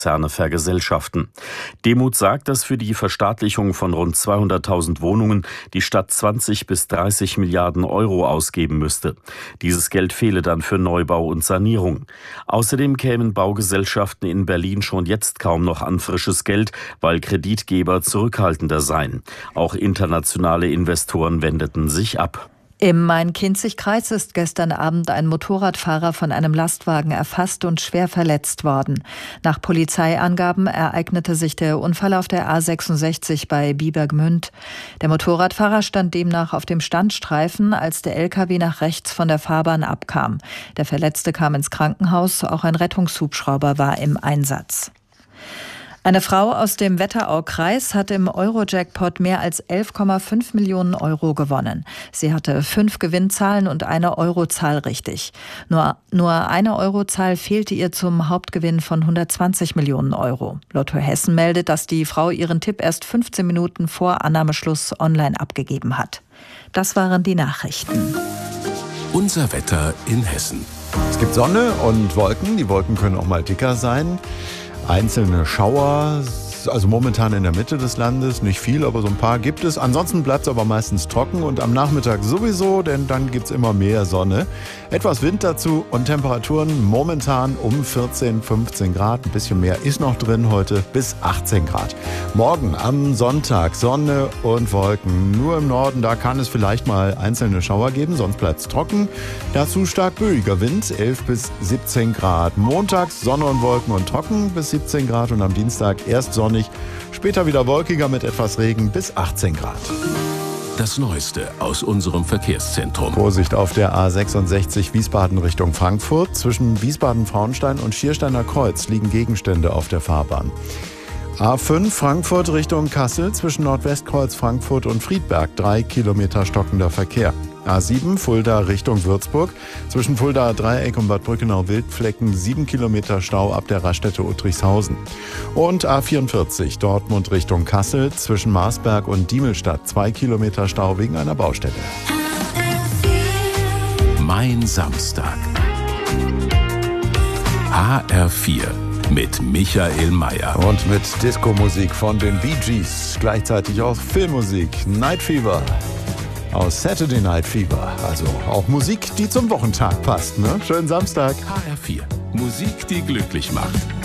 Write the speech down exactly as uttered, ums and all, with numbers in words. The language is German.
Konzerne vergesellschaften. Demuth sagt, dass für die Verstaatlichung von rund zweihunderttausend Wohnungen die Stadt zwanzig bis dreißig Milliarden Euro ausgeben müsste. Dieses Geld fehle dann für Neubau und Sanierung. Außerdem kämen Baugesellschaften in Berlin schon jetzt kaum noch an frisches Geld, weil Kreditgeber zurückhaltender seien. Auch internationale Investoren wendeten sich ab. Im Main-Kinzig-Kreis ist gestern Abend ein Motorradfahrer von einem Lastwagen erfasst und schwer verletzt worden. Nach Polizeiangaben ereignete sich der Unfall auf der A sechsundsechzig bei Biebergmünd. Der Motorradfahrer stand demnach auf dem Standstreifen, als der L K W nach rechts von der Fahrbahn abkam. Der Verletzte kam ins Krankenhaus, auch ein Rettungshubschrauber war im Einsatz. Eine Frau aus dem Wetteraukreis hat im Euro-Jackpot mehr als elf Komma fünf Millionen Euro gewonnen. Sie hatte fünf Gewinnzahlen und eine Eurozahl richtig. Nur, nur eine Eurozahl fehlte ihr zum Hauptgewinn von hundertzwanzig Millionen Euro. Lotto Hessen meldet, dass die Frau ihren Tipp erst fünfzehn Minuten vor Annahmeschluss online abgegeben hat. Das waren die Nachrichten. Unser Wetter in Hessen. Es gibt Sonne und Wolken. Die Wolken können auch mal dicker sein. Einzelne Schauer, also momentan in der Mitte des Landes, nicht viel, aber so ein paar gibt es. Ansonsten bleibt es aber meistens trocken und am Nachmittag sowieso, denn dann gibt es immer mehr Sonne. Etwas Wind dazu und Temperaturen momentan um vierzehn, fünfzehn Grad. Ein bisschen mehr ist noch drin heute, bis achtzehn Grad. Morgen am Sonntag Sonne und Wolken. Nur im Norden, da kann es vielleicht mal einzelne Schauer geben, sonst bleibt es trocken. Dazu stark böiger Wind, elf bis siebzehn Grad. Montags Sonne und Wolken und trocken bis siebzehn Grad und am Dienstag erst Sonne. Später wieder wolkiger mit etwas Regen bis achtzehn Grad. Das Neueste aus unserem Verkehrszentrum. Vorsicht auf der A sechsundsechzig Wiesbaden Richtung Frankfurt. Zwischen Wiesbaden-Frauenstein und Schiersteiner Kreuz liegen Gegenstände auf der Fahrbahn. A fünf Frankfurt Richtung Kassel zwischen Nordwestkreuz Frankfurt und Friedberg. Drei Kilometer stockender Verkehr. A sieben Fulda Richtung Würzburg. Zwischen Fulda Dreieck und Bad Brückenau-Wildflecken sieben Kilometer Stau ab der Raststätte Uttrichshausen. Und A vierundvierzig Dortmund Richtung Kassel. Zwischen Marsberg und Diemelstadt zwei Kilometer Stau wegen einer Baustelle. Mein Samstag. H R vier. Mit Michael Mayer. Und mit Disco-Musik von den Bee Gees. Gleichzeitig auch Filmmusik. Night Fever. Aus Saturday Night Fever. Also auch Musik, die zum Wochentag passt. Ne? Schönen Samstag. H R vier. Musik, die glücklich macht.